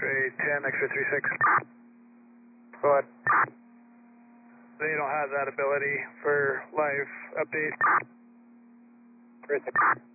X-ray 10, X-ray 36. Go ahead. They don't have that ability for live update.